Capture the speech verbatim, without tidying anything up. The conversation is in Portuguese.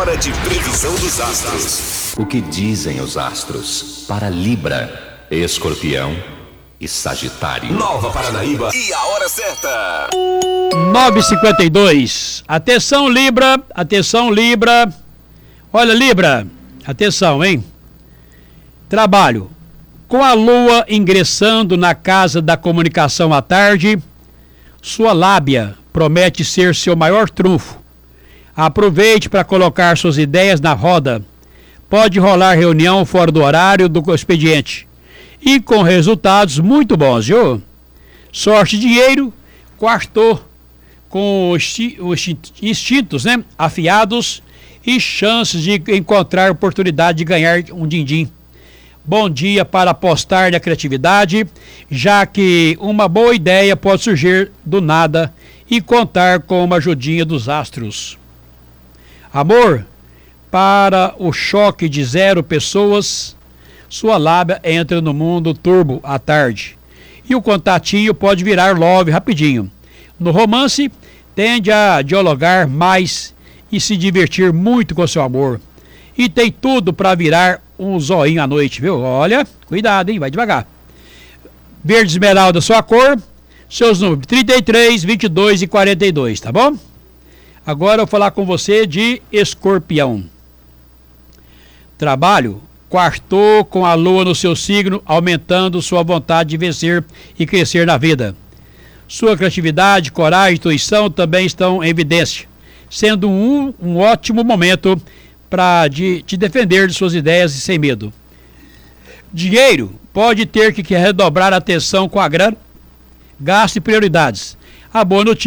hora de previsão dos astros. O que dizem os astros para Libra, Escorpião e Sagitário? Nova Paranaíba e a hora certa. nove e cinquenta e dois. Atenção, Libra. Atenção, Libra. Olha, Libra. Atenção, hein? Trabalho. Com a lua ingressando na casa da comunicação à tarde, sua lábia promete ser seu maior trunfo. Aproveite para colocar suas ideias na roda. Pode rolar reunião fora do horário do expediente. E com resultados muito bons, viu? Sorte, dinheiro, quartou com os instintos, né, afiados e chances de encontrar oportunidade de ganhar um din-din. Bom dia para apostar na criatividade, já que uma boa ideia pode surgir do nada e contar com uma ajudinha dos astros. Amor, para o choque de zero pessoas, sua lábia entra no mundo turbo à tarde. E o contatinho pode virar love rapidinho. No romance, tende a dialogar mais e se divertir muito com seu amor. E tem tudo para virar um zoinho à noite, viu? Olha, cuidado, hein? Vai devagar. Verde esmeralda, sua cor. Seus números trinta e três, vinte e dois e quarenta e dois, tá bom? Agora eu vou falar com você de Escorpião. Trabalho. Quartou com a lua no seu signo, aumentando sua vontade de vencer e crescer na vida. Sua criatividade, coragem e intuição também estão em evidência, sendo um, um ótimo momento para de, te defender de suas ideias e sem medo. Dinheiro, pode ter que redobrar a atenção com a grana, gasto e prioridades. A boa notícia